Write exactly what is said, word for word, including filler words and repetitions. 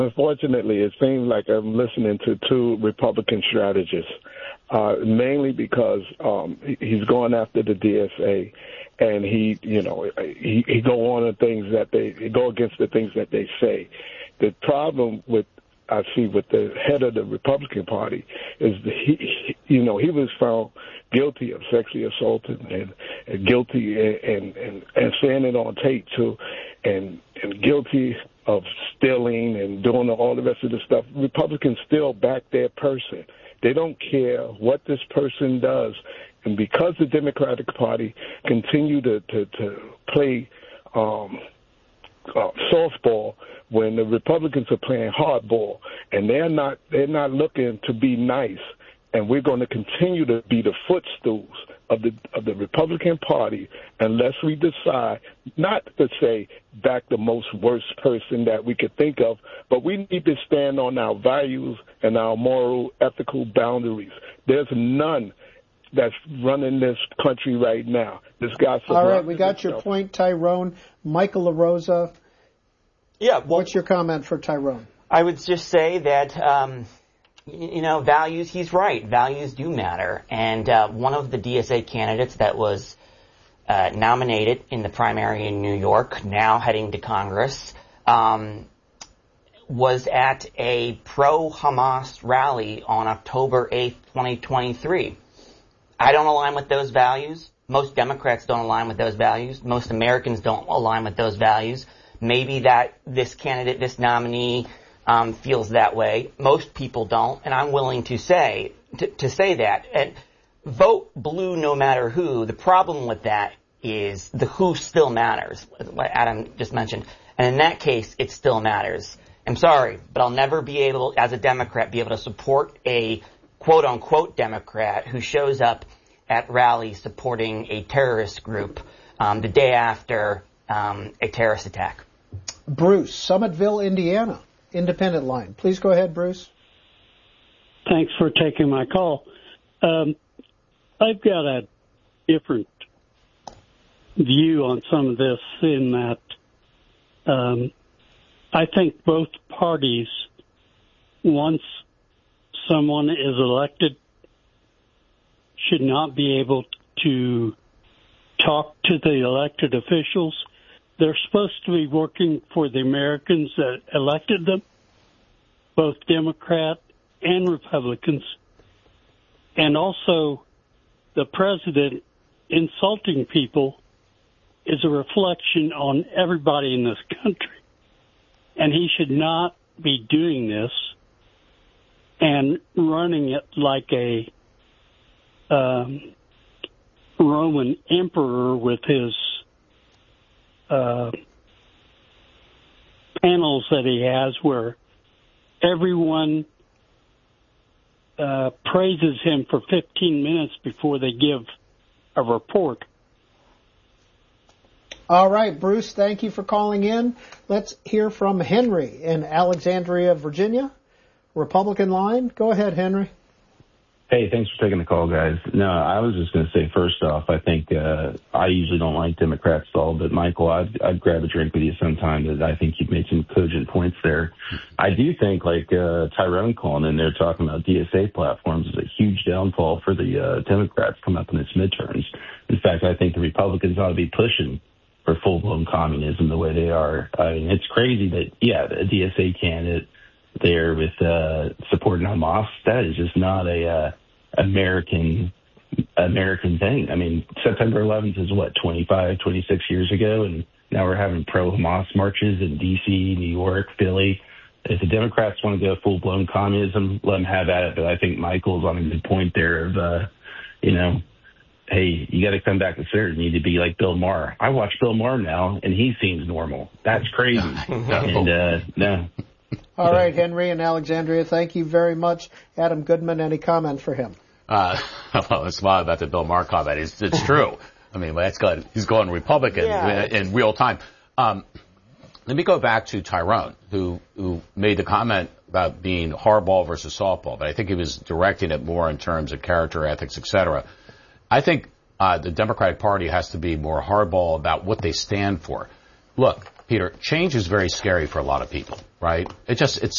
Unfortunately, it seems like I'm listening to two Republican strategists, uh, mainly because um, he's going after the D S A, and he, you know, he, he go on the things that they he go against the things that they say. The problem with I see with the head of the Republican Party is that he, you know, he was found guilty of sexually assaulting and, and guilty and, and and saying it on tape too, and and guilty of stealing and doing all the rest of the stuff. Republicans still back their person. They don't care what this person does, and because the Democratic Party continue to to, to play um, uh, softball when the Republicans are playing hardball, and they're not they're not looking to be nice, and we're going to continue to be the footstools of the of the Republican Party unless we decide not to say back the most worst person that we could think of, but we need to stand on our values and our moral, ethical boundaries. There's none that's running this country right now. This guy. All right, we got your point, Tyrone. Michael LaRosa. Yeah. Well, what's your comment for Tyrone? I would just say that. Um, You know, values, he's right. Values do matter. And uh, one of the D S A candidates that was uh, nominated in the primary in New York, now heading to Congress, um, was at a pro-Hamas rally on October eighth, twenty twenty-three. I don't align with those values. Most Democrats don't align with those values. Most Americans don't align with those values. Maybe that this candidate, this nominee, Um, feels that way. Most people don't, and I'm willing to say to, to say that. And vote blue no matter who. The problem with that is the who still matters, what Adam just mentioned. And in that case, it still matters. I'm sorry, but I'll never be able, as a Democrat, be able to support a quote-unquote Democrat who shows up at rallies supporting a terrorist group um, the day after um, a terrorist attack. Bruce, Summitville, Indiana. Independent line. Please go ahead, Bruce. Thanks for taking my call. Um, I've got a different view on some of this in that um, I think both parties, once someone is elected, should not be able to talk to the elected officials. They're supposed to be working for the Americans that elected them, both Democrat and Republicans. And also, the president insulting people is a reflection on everybody in this country. And he should not be doing this and running it like a um, Roman emperor with his Uh, panels that he has where everyone uh, praises him for fifteen minutes before they give a report. All right, Bruce, thank you for calling in. Let's hear from Henry in Alexandria, Virginia. Republican line. Go ahead, Henry. Hey, thanks for taking the call, guys. No, I was just going to say, first off, I think uh, I usually don't like Democrats at all, but Michael, I'd, I'd grab a drink with you sometime. That I think you've made some cogent points there. I do think, like uh, Tyrone calling in there talking about D S A platforms is a huge downfall for the uh, Democrats coming up in its midterms. In fact, I think the Republicans ought to be pushing for full-blown communism the way they are. I mean, it's crazy that, yeah, the D S A candidate there with uh, supporting Hamas, that is just not a uh, American American thing. I mean, September eleventh is what, twenty-five, twenty-six years ago, and now we're having pro-Hamas marches in D C, New York, Philly. If the Democrats want to go full-blown communism, let them have at it. But I think Michael's on a good point there of, uh, you know, hey, you got to come back to center. You need to be like Bill Maher. I watch Bill Maher now, and he seems normal. That's crazy. And, uh, no. All right, Henry and Alexandria, thank you very much. Adam Goodman, any comment for him? Uh, well, it's smile about the Bill Maher comment. It's, it's true. I mean, that's good. He's going Republican yeah. in, in real time. Um, let me go back to Tyrone, who, who made the comment about being hardball versus softball, but I think he was directing it more in terms of character, ethics, et cetera. I think uh, the Democratic Party has to be more hardball about what they stand for. Look, Peter, change is very scary for a lot of people, right? It just, it's